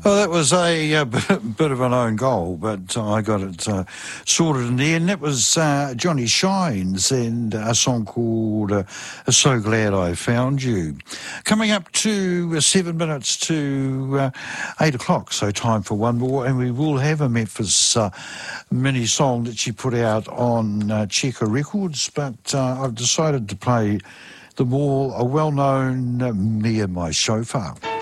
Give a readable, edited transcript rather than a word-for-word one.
Well, that was a bit of an own goal, but I got it sorted in the end. That was Johnny Shines and a song called So Glad I Found You. Coming up to 7 minutes to 8 o'clock, so time for one more, and we will have a Memphis mini song that she put out on Checker Records, but I've decided to play the more well-known Me and My Chauffeur.